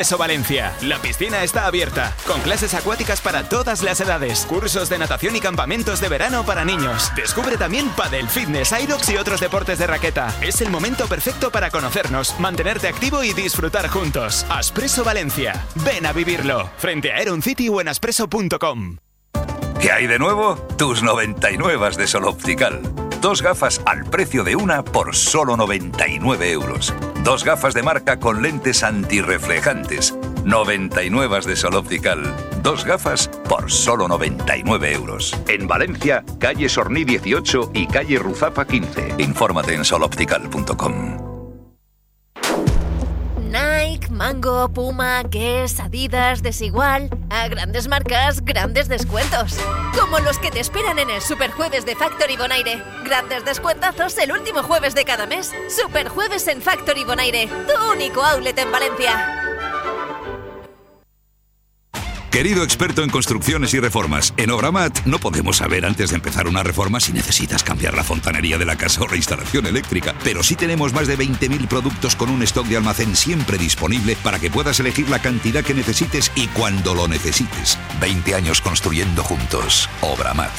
Eso Valencia. La piscina está abierta, con clases acuáticas para todas las edades, cursos de natación y campamentos de verano para niños. Descubre también pádel, fitness, aerox y otros deportes de raqueta. Es el momento perfecto para conocernos, mantenerte activo y disfrutar juntos. Aspresso Valencia. Ven a vivirlo. Frente a Aeron City o en aspresso.com. ¿Qué hay de nuevo? Tus 99 de Sol Optical. 2 gafas al precio de una por solo 99 euros. 2 gafas de marca con lentes antirreflejantes. 99 de Sol Optical. 2 gafas por solo 99 euros. En Valencia, calle Sorní 18 y calle Ruzafa 15. Infórmate en soloptical.com. Nike, Mango, Puma, Guess, Adidas, Desigual. A grandes marcas, grandes descuentos. Como los que te esperan en el Superjueves de Factory Bonaire. Grandes descuentazos el último jueves de cada mes. Superjueves en Factory Bonaire, tu único outlet en Valencia. Querido experto en construcciones y reformas, en Obramat no podemos saber antes de empezar una reforma si necesitas cambiar la fontanería de la casa o la instalación eléctrica, pero sí tenemos más de 20.000 productos con un stock de almacén siempre disponible para que puedas elegir la cantidad que necesites y cuando lo necesites. 20 años construyendo juntos. Obramat.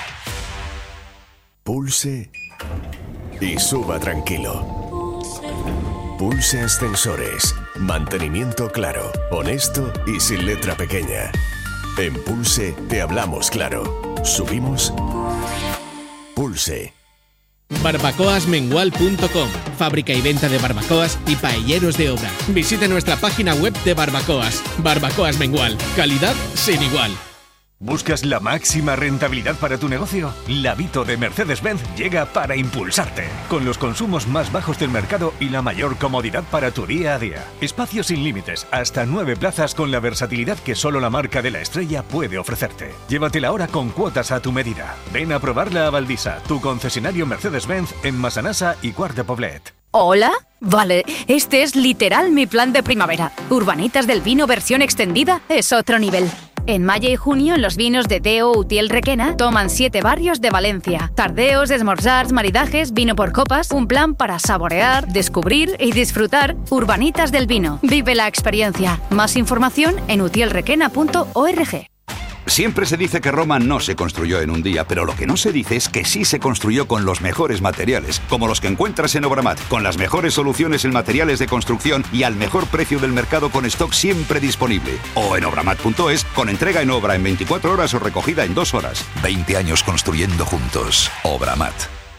Pulse y suba tranquilo. Pulse Ascensores. Mantenimiento claro, honesto y sin letra pequeña. En Pulse te hablamos claro. Subimos. Pulse. Barbacoasmengual.com. Fábrica y venta de barbacoas y paelleros de obra. Visite nuestra página web de barbacoas. Barbacoas Mengual. Calidad sin igual. ¿Buscas la máxima rentabilidad para tu negocio? La Vito de Mercedes-Benz llega para impulsarte, con los consumos más bajos del mercado y la mayor comodidad para tu día a día. Espacios sin límites, hasta 9 plazas con la versatilidad que solo la marca de la estrella puede ofrecerte. Llévatela ahora con cuotas a tu medida. Ven a probarla a Valdisa, tu concesionario Mercedes-Benz en Massanassa y Quart de Poblet. ¿Hola? Vale, este es literal mi plan de primavera. Urbanitas del Vino versión extendida es otro nivel. En mayo y junio, los vinos de Deo Utiel Requena toman 7 barrios de Valencia. Tardeos, esmorzars, maridajes, vino por copas. Un plan para saborear, descubrir y disfrutar. Urbanitas del Vino. Vive la experiencia. Más información en utielrequena.org. Siempre se dice que Roma no se construyó en un día, pero lo que no se dice es que sí se construyó con los mejores materiales, como los que encuentras en Obramat, con las mejores soluciones en materiales de construcción y al mejor precio del mercado con stock siempre disponible. O en obramat.es, con entrega en obra en 24 horas o recogida en 2 horas. 20 años construyendo juntos. Obramat.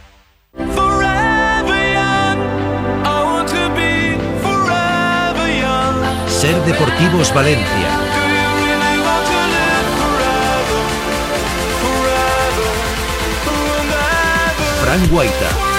Ser Deportivos Valencia. Fran Guaita.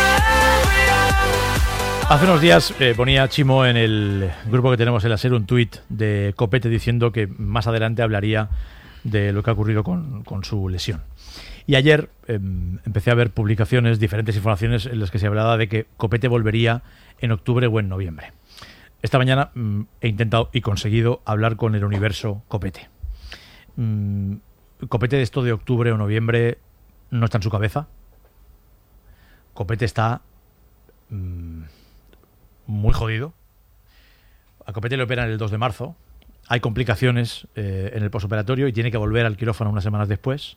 Hace unos días ponía Chimo en el grupo que tenemos en la SER un tuit de Copete diciendo que más adelante hablaría de lo que ha ocurrido con su lesión. Y ayer empecé a ver publicaciones, diferentes informaciones en las que se hablaba de que Copete volvería en octubre o en noviembre. Esta mañana he intentado y conseguido hablar con el universo Copete. Copete de esto de octubre o noviembre no está en su cabeza. Copete está muy jodido. A Copete le operan el 2 de marzo. Hay complicaciones en el posoperatorio y tiene que volver al quirófano unas semanas después.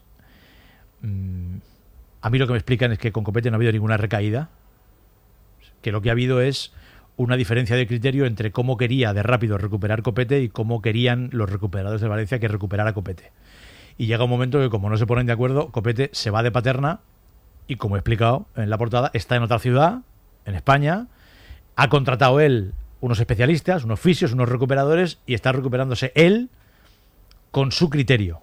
A mí lo que me explican es que con Copete no ha habido ninguna recaída. Que lo que ha habido es una diferencia de criterio entre cómo quería de rápido recuperar Copete y cómo querían los recuperadores de Valencia que recuperara Copete. Y llega un momento que, como no se ponen de acuerdo, Copete se va de Paterna y, como he explicado en la portada, está en otra ciudad, en España. Ha contratado él unos especialistas, unos fisios, unos recuperadores, y está recuperándose él con su criterio,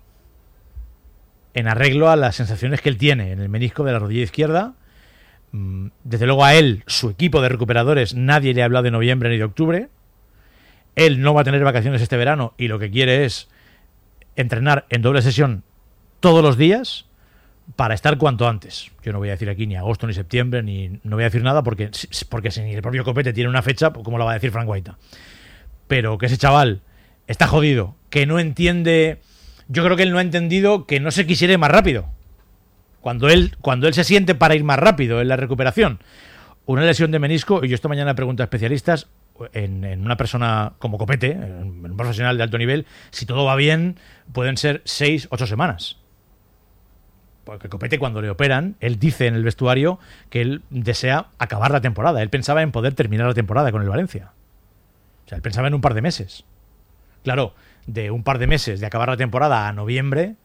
en arreglo a las sensaciones que él tiene en el menisco de la rodilla izquierda. Desde luego a él, su equipo de recuperadores, nadie le ha hablado de noviembre ni de octubre. Él no va a tener vacaciones este verano y lo que quiere es entrenar en doble sesión todos los días para estar cuanto antes. Yo no voy a decir aquí ni agosto ni septiembre, ni no voy a decir nada porque si ni el propio Copete tiene una fecha, pues ¿cómo la va a decir Fran Guaita? Pero que ese chaval está jodido, que no entiende. Yo creo que él no ha entendido que no se quisiera ir más rápido. Cuando él se siente para ir más rápido en la recuperación. Una lesión de menisco, y yo esta mañana pregunto a especialistas, en una persona como Copete, en un profesional de alto nivel, si todo va bien, pueden ser 6-8 semanas. Porque Copete, cuando le operan, él dice en el vestuario que él desea acabar la temporada. Él pensaba en poder terminar la temporada con el Valencia. O sea, él pensaba en un par de meses. Claro, de un par de meses de acabar la temporada a noviembre...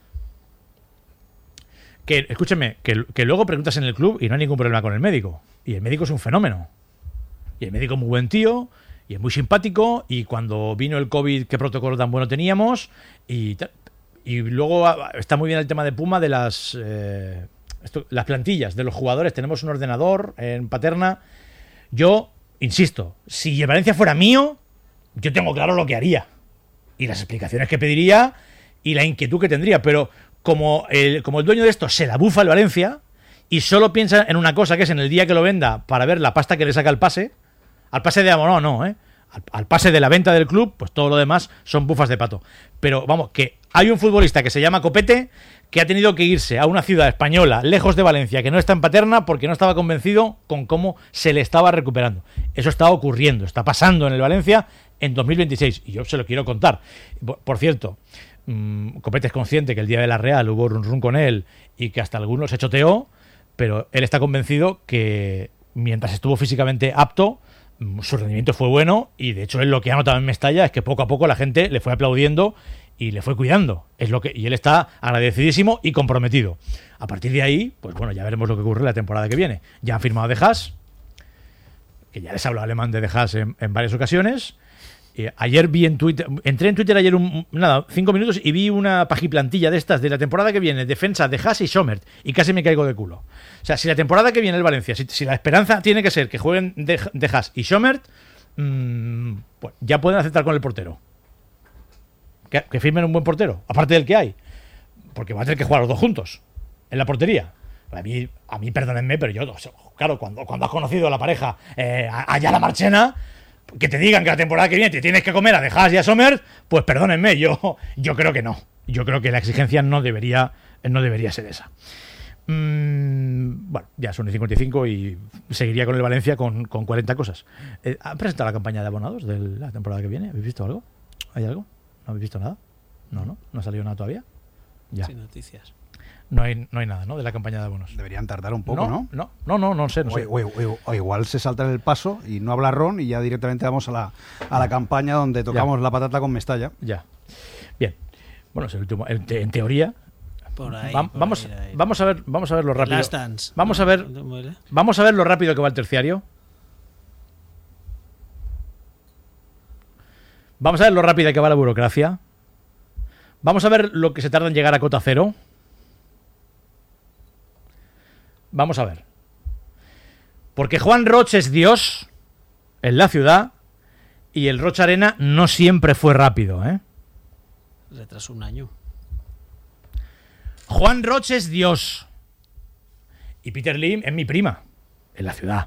Que, escúcheme, que luego preguntas en el club y no hay ningún problema con el médico. Y el médico es un fenómeno. Y el médico es muy buen tío, y es muy simpático, y cuando vino el COVID, qué protocolo tan bueno teníamos, y luego está muy bien el tema de Puma de las plantillas de los jugadores. Tenemos un ordenador en Paterna. Yo, insisto, si el Valencia fuera mío, yo tengo claro lo que haría, y las explicaciones que pediría, y la inquietud que tendría, pero como el dueño de esto se la bufa el Valencia y solo piensa en una cosa, que es en el día que lo venda para ver la pasta que le saca al pase de Amonó, no, al pase de la venta del club, pues todo lo demás son bufas de pato. Pero vamos, que hay un futbolista que se llama Copete que ha tenido que irse a una ciudad española lejos de Valencia, que no está en Paterna, porque no estaba convencido con cómo se le estaba recuperando. Eso está ocurriendo, está pasando en el Valencia en 2026, y yo se lo quiero contar. Por cierto, Copete es consciente que el día de la Real hubo run con él y que hasta algunos se choteó, pero él está convencido que mientras estuvo físicamente apto, su rendimiento fue bueno, y de hecho él lo que ha notado en Mestalla es que poco a poco la gente le fue aplaudiendo y le fue cuidando. Y él está agradecidísimo y comprometido. A partir de ahí, pues bueno, ya veremos lo que ocurre la temporada que viene. Ya han firmado De Haas, que ya les hablo alemán de Haas en varias ocasiones. Ayer vi en Twitter, entré en Twitter ayer 5 minutos y vi una pajiplantilla de estas de la temporada que viene, defensa de Haas y Sommert, y casi me caigo de culo. O sea, si la temporada que viene el Valencia, si la esperanza tiene que ser que jueguen de Haas y Sommert, pues ya pueden aceptar con el portero. Que firmen un buen portero, aparte del que hay, porque va a tener que jugar los dos juntos en la portería. A mí perdónenme, pero yo, claro, cuando has conocido a la pareja allá la Marchena, que te digan que la temporada que viene te tienes que comer a De Haas y a Sommer, pues perdónenme, yo creo que no. Yo creo que la exigencia no debería ser esa. Bueno, ya son 55 y seguiría con el Valencia con 40 cosas. ¿Han presentado la campaña de abonados de la temporada que viene? ¿Habéis visto algo? ¿Hay algo? ¿No habéis visto nada? ¿No ha salido nada todavía? Ya. Sin noticias. No hay nada, ¿no?, de la campaña de abonos. Deberían tardar un poco, ¿no? No sé. O igual se saltan el paso y no habla Ron y ya directamente vamos a la campaña donde tocamos la patata con Mestalla. Ya. Bien. Bueno, es el último. En teoría. Por ahí, vamos a ver lo rápido. Last Dance. Vamos a ver lo rápido que va el terciario. Vamos a ver lo rápida que va la burocracia. Vamos a ver lo que se tarda en llegar a cota cero. Vamos a ver. Porque Juan Roch es Dios en la ciudad y el Roch Arena no siempre fue rápido, ¿eh? Retrasó un año. Juan Roch es Dios. Y Peter Lim es mi prima en la ciudad.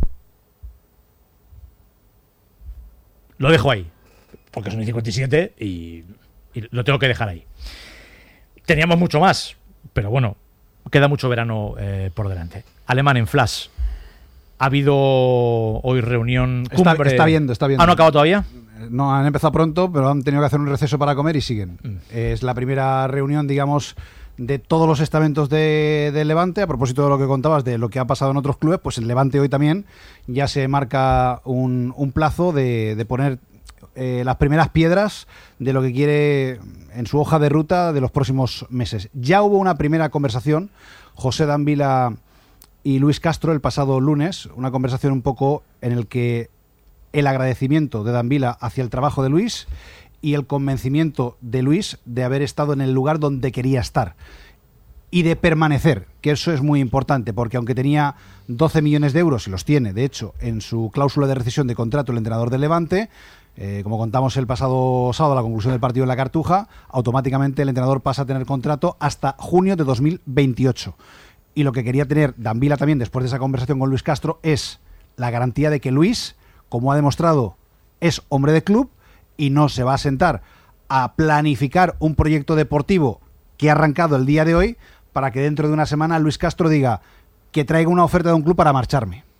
Lo dejo ahí. Porque son 57 y lo tengo que dejar ahí. Teníamos mucho más, pero bueno, queda mucho verano por delante. Alemán en Flash. Ha habido hoy reunión cumbre. Está viendo. ¿Ah, no ha acabado todavía? No, han empezado pronto, pero han tenido que hacer un receso para comer y siguen. Es la primera reunión, digamos, de todos los estamentos del Levante. A propósito de lo que contabas, de lo que ha pasado en otros clubes, pues el Levante hoy también ya se marca un plazo de poner las primeras piedras de lo que quiere en su hoja de ruta de los próximos meses. Ya hubo una primera conversación, José Dambila y Luis Castro, el pasado lunes, una conversación un poco en el que el agradecimiento de Dambila hacia el trabajo de Luis y el convencimiento de Luis de haber estado en el lugar donde quería estar y de permanecer, que eso es muy importante, porque aunque tenía 12 millones de euros, y los tiene, de hecho, en su cláusula de rescisión de contrato el entrenador del Levante, como contamos el pasado sábado a la conclusión del partido en la Cartuja, automáticamente el entrenador pasa a tener contrato hasta junio de 2028. Y lo que quería tener Dambila también después de esa conversación con Luis Castro es la garantía de que Luis, como ha demostrado, es hombre de club y no se va a sentar a planificar un proyecto deportivo que ha arrancado el día de hoy para que dentro de una semana Luis Castro diga que traiga una oferta de un club para marcharme.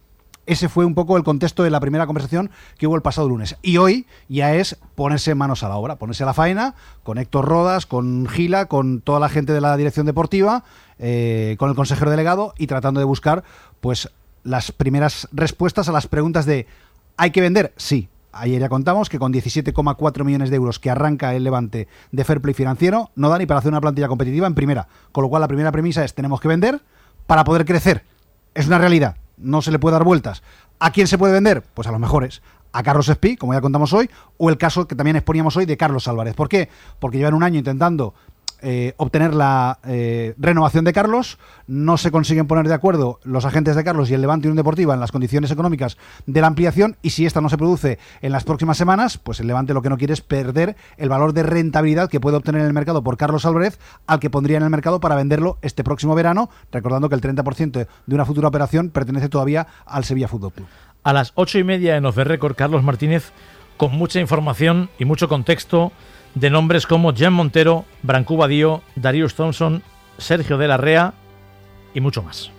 Ese fue un poco el contexto de la primera conversación que hubo el pasado lunes. Y hoy ya es ponerse manos a la obra, ponerse a la faena, con Héctor Rodas, con Gila, con toda la gente de la dirección deportiva, con el consejero delegado y tratando de buscar pues las primeras respuestas a las preguntas de ¿hay que vender? Sí. Ayer ya contamos que con 17,4 millones de euros que arranca el Levante de fair play financiero, no da ni para hacer una plantilla competitiva en primera. Con lo cual la primera premisa es tenemos que vender para poder crecer. Es una realidad, no se le puede dar vueltas. ¿A quién se puede vender? Pues a los mejores. A Carlos Espí, como ya contamos hoy, o el caso que también exponíamos hoy de Carlos Álvarez. ¿Por qué? Porque llevan un año intentando obtener la renovación de Carlos, no se consiguen poner de acuerdo los agentes de Carlos y el Levante Unión Deportiva en las condiciones económicas de la ampliación, y si esta no se produce en las próximas semanas, pues el Levante lo que no quiere es perder el valor de rentabilidad que puede obtener en el mercado por Carlos Álvarez, al que pondría en el mercado para venderlo este próximo verano, recordando que el 30% de una futura operación pertenece todavía al Sevilla Fútbol Club. A las 8:30 en Off the Record, Carlos Martínez, con mucha información y mucho contexto de nombres como Jan Montero, Branco Badío, Darius Thompson, Sergio de la Rea y mucho más.